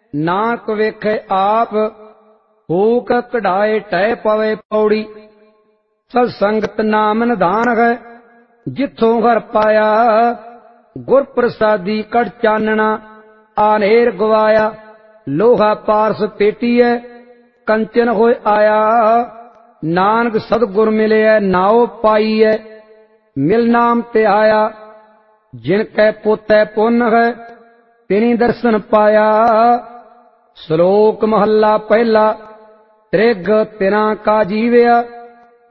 ਨਾਨਕ ਵੇਖੇ ਆਪ, ਹੂਕ ਕਢਾਏ ਟਹਿ ਪਵੇ ਪੌੜੀ। ਸਤ ਸੰਗਤ ਨਾਮ ਨਿਧਾਨ ਹੈ, ਜਿੱਥੋਂ ਹਰ ਪਾਇਆ। ਗੁਰ ਪ੍ਰਸਾਦੀ ਕੜ ਚਾਨਣਾ, ਆਨੇਰ ਗਵਾਇਆ। ਲੋਹਾ ਪਾਰਸ ਪੇਟੀਐ, ਕੰਚਨ ਹੋਇ ਆਇਆ। ਨਾਨਕ ਸਤਿਗੁਰ ਮਿਲਿਐ, ਨਾਉ ਪਾਈਐ। ਮਿਲ ਨਾਮ ਤੇ ਆਇਆ, ਜਿਨ ਕੈ ਪੋਤੈ ਪੁੰਨ ਹੈ, ਤਿਨੀ ਦਰਸ਼ਨ ਪਾਇਆ। ਸ਼ਲੋਕ ਮਹੱਲਾ ਪਹਿਲਾ। ਤ੍ਰਿਗ ਤਿਨਾ ਕਾ ਜੀਵਿਆ,